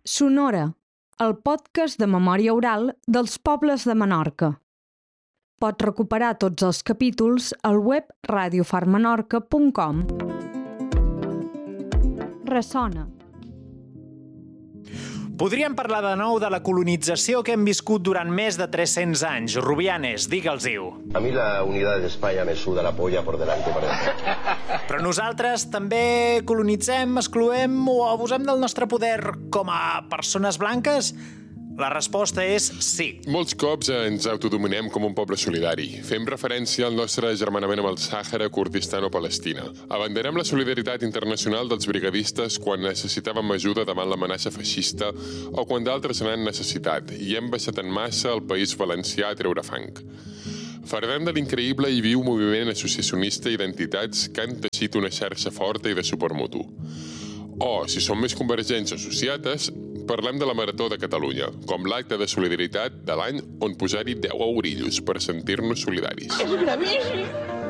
Sonora, el podcast de memòria oral dels pobles de Menorca. Pots recuperar tots els capítols al web radiofarmenorca.com. Ressona. Podríem parlar de nou de la colonització que hem viscut durant més de 300 anys. Rubianes, digue'ls-ho. A mi la unitat d'Espanya me suda la polla por delante. Però nosaltres també colonitzem, excloem o abusem del nostre poder com a persones blanques? La resposta és sí. Molts cops ens autodominem com un poble solidari. Fem referència al nostre agermanament amb el Sàhara, Kurdistan o Palestina. Abanderem la solidaritat internacional dels brigadistes quan necessitàvem ajuda davant l'amenaça feixista o quan d'altres n'han necessitat, i hem baixat en massa al País Valencià a treure fang. Fardem de l'increïble i viu moviment associacionista i d'entitats que han teixit una xarxa forta i de suport mutu. O, si som més convergents o associates, parlem de la Marató de Catalunya, com l'acte de solidaritat de l'any on posar-hi 10 ourillos per sentir-nos solidaris. És gravíssim!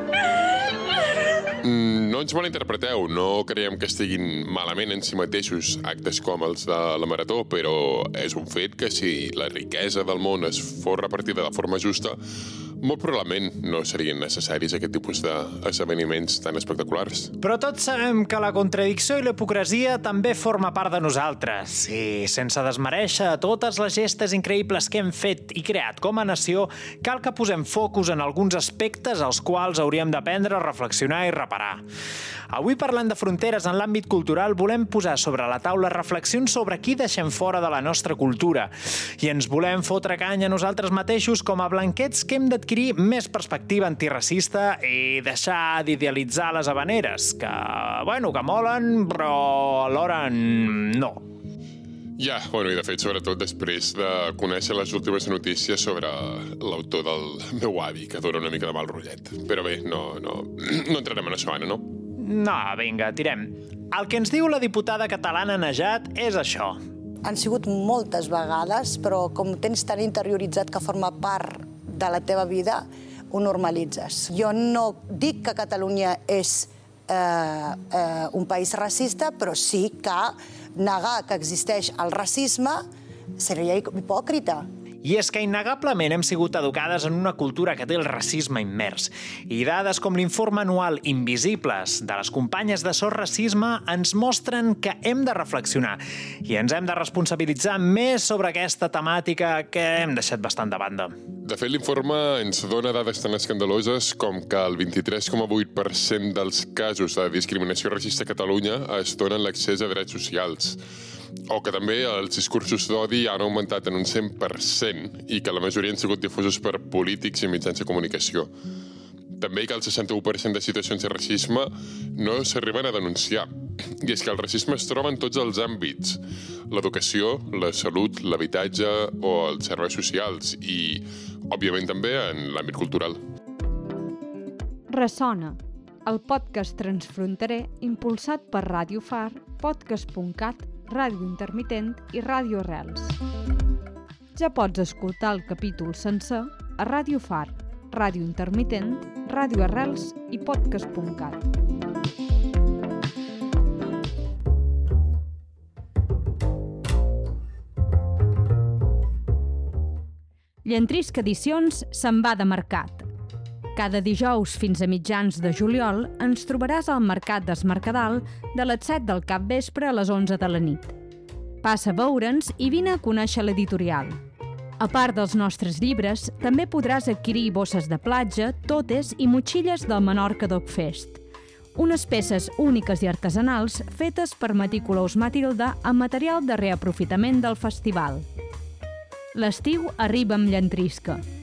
No ens malinterpreteu, no creiem que estiguin malament en si mateixos actes com els de la Marató, però és un fet que si la riquesa del món es fos repartida de forma justa, molt probablement no serien necessaris aquest tipus d'esdeveniments tan espectaculars. Però tots sabem que la contradicció i l'hipocresia també forma part de nosaltres. I sense desmereixer totes les gestes increïbles que hem fet i creat com a nació, cal que posem focus en alguns aspectes als quals hauríem d'aprendre, reflexionar i reparar. Avui, parlant de fronteres en l'àmbit cultural, volem posar sobre la taula reflexions sobre qui deixem fora de la nostra cultura. I ens volem fotre canya a nosaltres mateixos com a blanquets que hem d'adquirir més perspectiva antiracista i deixar d'idealitzar les habaneres, que molen, però alhora no. I de fet, sobretot després de conèixer les últimes notícies sobre l'autor del meu avi, que dona una mica de mal rotllet. Però bé, no entrarem en això ara, no? No, vinga, tirem. El que ens diu la diputada catalana Najat és això. Han sigut moltes vegades, però com tens tan interioritzat que forma part de la teva vida, ho normalitzes. Jo no dic que Catalunya és un país racista, però sí que negar que existeix el racisme seria hipòcrita. I és que innegablement hem sigut educades en una cultura que té el racisme immers. I dades com l'informe anual Invisibles de les companyes de SOS Racisme ens mostren que hem de reflexionar i ens hem de responsabilitzar més sobre aquesta temàtica que hem deixat bastant de banda. De fet, l'informe ens dona dades tan escandaloses com que el 23,8% dels casos de discriminació racista a Catalunya es donen l'accés a drets socials, o que també els discursos d'odi han augmentat en un 100% i que la majoria han sigut difosos per polítics i mitjans de comunicació. També que el 61% de situacions de racisme no s'arriben a denunciar. I és que el racisme es troba en tots els àmbits: l'educació, la salut, l'habitatge o els serveis socials i, òbviament, també en l'àmbit cultural. Ressona, el podcast transfronterer impulsat per Ràdio Far, podcast.cat, Ràdio Intermitent i Ràdio Arrels. Ja pots escoltar el capítol sencer a Ràdio Far, Ràdio Intermitent, Ràdio Arrels i podcast.cat. Llentrisca Edicions se'n va de mercat. Cada dijous fins a mitjans de juliol ens trobaràs al Mercat d'Es Mercadal de les 7 del capvespre a les 11 de la nit. Passa a veure'ns i vine a conèixer l'editorial. A part dels nostres llibres, també podràs adquirir bosses de platja, totes i motxilles del Menorca Dog Fest. Unes peces úniques i artesanals fetes per Meticulous Matilda amb material de reaprofitament del festival. L'estiu arriba amb llentrisca.